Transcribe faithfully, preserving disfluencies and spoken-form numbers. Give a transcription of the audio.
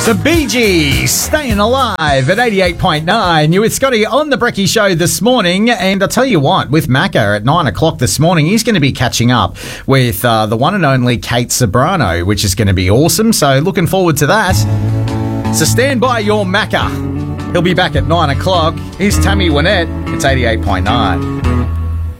The Bee Gees, Staying Alive at eighty-eight point nine. You with Scotty on the Brekkie Show this morning. And I tell you what, with Macca at nine o'clock this morning, he's going to be catching up with uh, the one and only Kate Sobrano, which is going to be awesome. So looking forward to that. So stand by your Macca. He'll be back at nine o'clock. Here's Tammy Wynette. It's eighty-eight point nine.